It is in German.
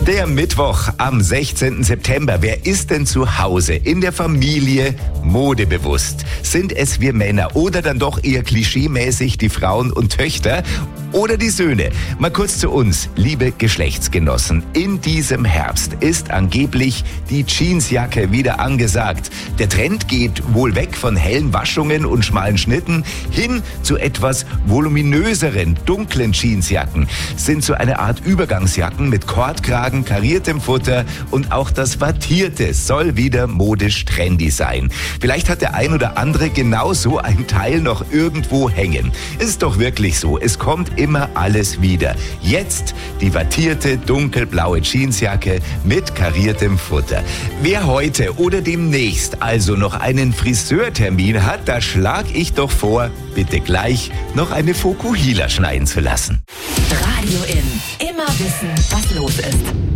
Der Mittwoch am 16. September. Wer ist denn zu Hause in der Familie modebewusst? Sind es wir Männer oder dann doch eher klischeemäßig die Frauen und Töchter? Oder die Söhne? Mal kurz zu uns, liebe Geschlechtsgenossen. In diesem Herbst ist angeblich die Jeansjacke wieder angesagt. Der Trend geht wohl weg von hellen Waschungen und schmalen Schnitten hin zu etwas voluminöseren, dunklen Jeansjacken. Sind so eine Art Übergangsjacken mit Kordkragen, kariertem Futter und auch das Wattierte soll wieder modisch trendy sein. Vielleicht hat der ein oder andere genau so ein Teil noch irgendwo hängen. Ist doch wirklich so, es kommt immer alles wieder. Jetzt die wattierte dunkelblaue Jeansjacke mit kariertem Futter. Wer heute oder demnächst also noch einen Friseurtermin hat, da schlag ich doch vor, bitte gleich noch eine Fokuhila schneiden zu lassen. Radio In. Immer wissen, was los ist.